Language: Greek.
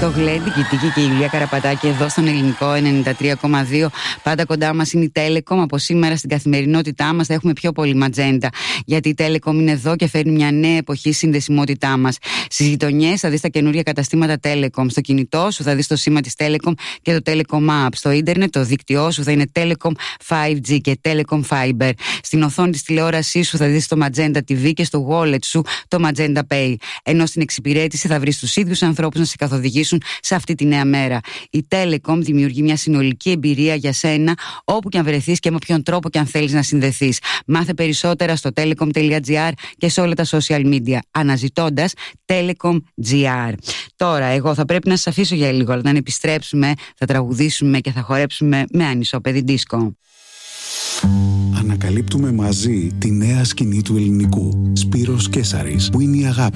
Το Γλέντι, Κιττίκη και η Ηλία Καραπατάκη εδώ στον Ελληνικό 93,2. Πάντα κοντά μας είναι η Telecom. Από σήμερα στην καθημερινότητά μας θα έχουμε πιο πολύ ματζέντα. Γιατί η Telecom είναι εδώ και φέρνει μια νέα εποχή συνδεσιμότητά μας. Στις γειτονιές θα δεις τα καινούργια καταστήματα Telecom. Στο κινητό σου θα δεις το σήμα της Telecom και το Telecom App. Στο ίντερνετ το δίκτυό σου θα είναι Telecom 5G και Telecom Fiber. Στην οθόνη της τηλεόρασής σου θα δεις το Magenta TV και στο wallet σου το Magenta Pay. Ενώ στην εξυπηρέτηση θα βρεις τους ίδιους ανθρώπους να σε καθοδηγήσουν σε αυτή τη νέα μέρα. Η Telecom δημιουργεί μια συνολική εμπειρία για σένα όπου και αν βρεθείς και με όποιον τρόπο και αν θέλεις να συνδεθείς. Μάθε περισσότερα στο telecom.gr και σε όλα τα social media αναζητώντας Telecom GR. Τώρα εγώ θα πρέπει να σας αφήσω για λίγο, αλλά όταν επιστρέψουμε θα τραγουδήσουμε και θα χορέψουμε με ανισόπεδη δίσκο. Ανακαλύπτουμε μαζί τη νέα σκηνή του ελληνικού. Σπύρος Κέσαρης, που είναι η αγάπη.